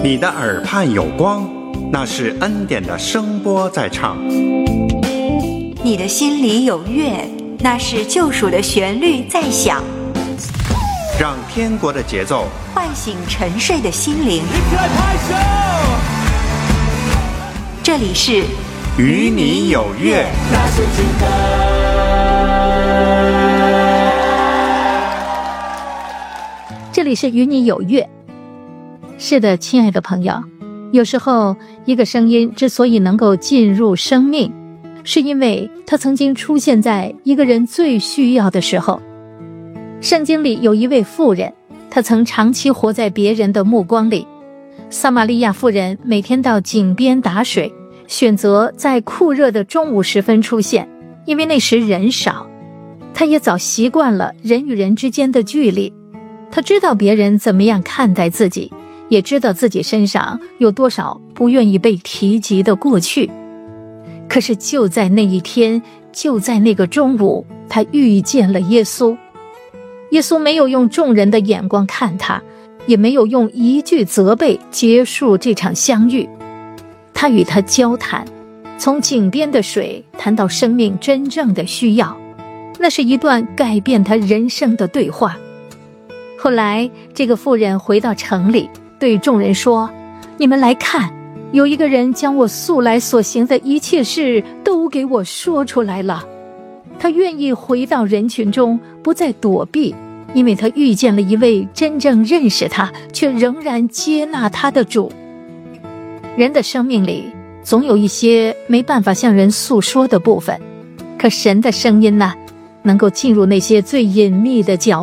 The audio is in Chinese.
你的耳畔有光，那是恩典的声波在唱。 你的心里有乐，那是救赎的旋律在响。 让天国的节奏唤醒沉睡的心灵。这里是与你有约。 这里是与你有约。是的，亲爱的朋友，有时候一个声音之所以能够进入生命，是因为它曾经出现在一个人最需要的时候。圣经里有一位妇人，她曾长期活在别人的目光里。撒玛利亚妇人每天到井边打水，选择在酷热的中午时分出现，因为那时人少。她也早习惯了人与人之间的距离，她知道别人怎么样看待自己，也知道自己身上有多少不愿意被提及的过去。可是就在那一天，就在那个中午，她遇见了耶稣。耶稣没有用众人的眼光看他，也没有用一句责备结束这场相遇。他与他交谈，从井边的水谈到生命真正的需要，那是一段改变他人生的对话。后来这个妇人回到城里，对众人说：你们来看，有一个人将我素来所行的一切事都给我说出来了。他愿意回到人群中，不再躲避，因为他遇见了一位真正认识他却仍然接纳他的主。人的生命里总有一些没办法向人诉说的部分，可神的声音呢，能够进入那些最隐秘的角